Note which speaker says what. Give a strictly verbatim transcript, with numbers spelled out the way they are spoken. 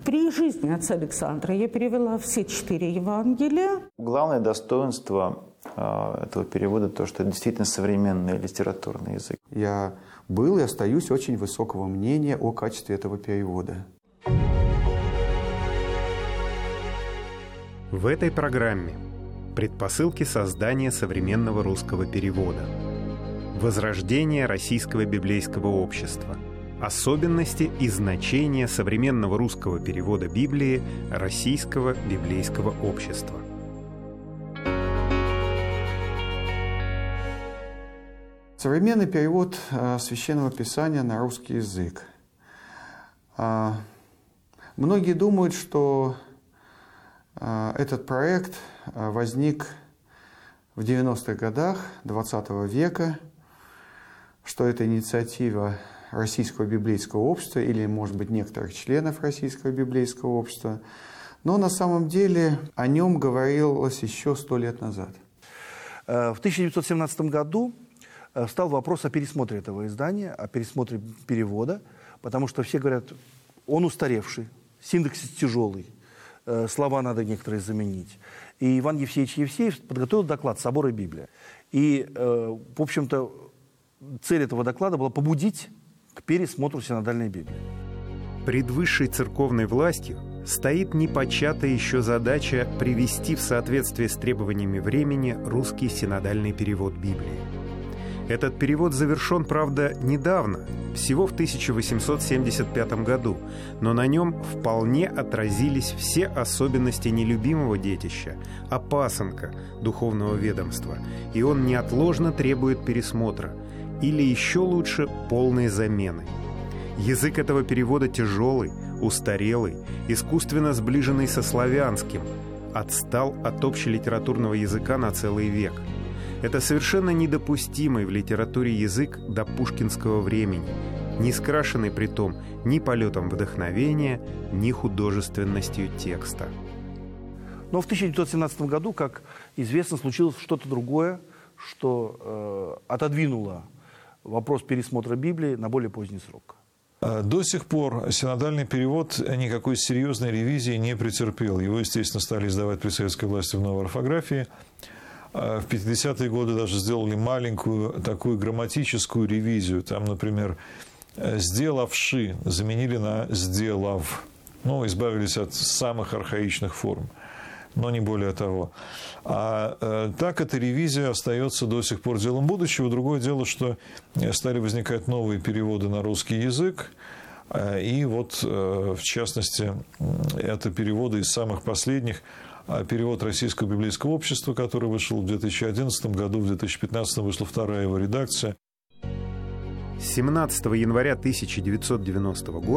Speaker 1: При жизни отца Александра я перевела все четыре Евангелия.
Speaker 2: Главное достоинство э, этого перевода то, что это действительно современный литературный язык.
Speaker 3: Я был и остаюсь очень высокого мнения о качестве этого перевода.
Speaker 4: В этой программе предпосылки создания современного русского перевода, возрождение российского библейского общества, особенности и значения современного русского перевода Библии российского библейского общества.
Speaker 3: Современный перевод Священного Писания на русский язык. Многие думают, что этот проект возник в девяностых годах двадцатого века, что это инициатива Российского библейского общества или, может быть, некоторых членов Российского библейского общества. Но на самом деле о нем говорилось еще сто лет назад.
Speaker 5: В тысяча девятьсот семнадцатом году встал вопрос о пересмотре этого издания, о пересмотре перевода, потому что все говорят, он устаревший, синтаксис тяжелый, слова надо некоторые заменить. И Иван Евсеевич Евсеев подготовил доклад «Собор и Библия». И, в общем-то, цель этого доклада была побудить к пересмотру синодальной Библии.
Speaker 4: Пред высшей церковной властью стоит непочатая еще задача привести в соответствие с требованиями времени русский синодальный перевод Библии. Этот перевод завершен, правда, недавно, всего в тысяча восемьсот семьдесят пятом году, но на нем вполне отразились все особенности нелюбимого детища, опасанка духовного ведомства, и он неотложно требует пересмотра, или еще лучше полной замены. Язык этого перевода тяжелый, устарелый, искусственно сближенный со славянским, отстал от общелитературного языка на целый век. Это совершенно недопустимый в литературе язык до пушкинского времени, не скрашенный притом ни полетом вдохновения, ни художественностью текста.
Speaker 5: Но в тысяча девятьсот семнадцатом году, как известно, случилось что-то другое, что э, отодвинуло вопрос пересмотра Библии на более поздний срок.
Speaker 6: До сих пор синодальный перевод никакой серьезной ревизии не претерпел. Его, естественно, стали издавать при советской власти в новой орфографии. В пятидесятые годы даже сделали маленькую такую грамматическую ревизию. Там, например, «сделавши» заменили на «сделав». Ну, избавились от самых архаичных форм, но не более того. А э, так эта ревизия остается до сих пор делом будущего. Другое дело, что стали возникать новые переводы на русский язык. Э, и вот, э, в частности, это переводы из самых последних. Перевод Российского библейского общества, который вышел в две тысячи одиннадцатом году, в две тысячи пятнадцатом вышла вторая его редакция.
Speaker 4: семнадцатого января тысяча девятьсот девяностого года